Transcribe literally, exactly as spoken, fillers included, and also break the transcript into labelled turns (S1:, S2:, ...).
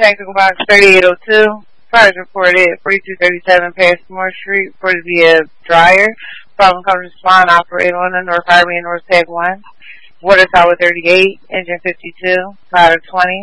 S1: Technical box thirty-eight oh two. Fire is reported at forty-two thirty-seven Passmore Street, reported via dryer. Problem comes to spawn, operator on the North Highway, North Tag one. Water tower thirty-eight, engine fifty-two, ladder twenty.